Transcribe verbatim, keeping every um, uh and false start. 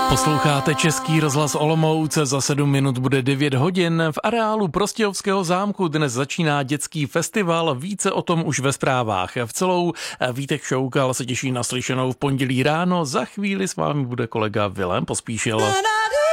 Posloucháte Český rozhlas Olomouc, za sedm minut bude devět hodin. V areálu Prostějovského zámku dnes začíná dětský festival, více o tom už ve zprávách. V celou Vítek Šoukal se těší na slyšenou v pondělí ráno, za chvíli s vámi bude kolega Vilém Pospíšil.